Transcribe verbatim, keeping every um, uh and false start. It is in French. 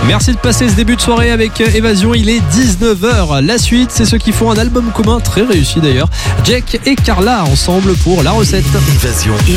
Merci de passer ce début de soirée avec Évasion. Il est dix-neuf heures. La suite, c'est ceux qui font un album commun très réussi d'ailleurs. Jack et Carla ensemble pour La Recette. Évasion.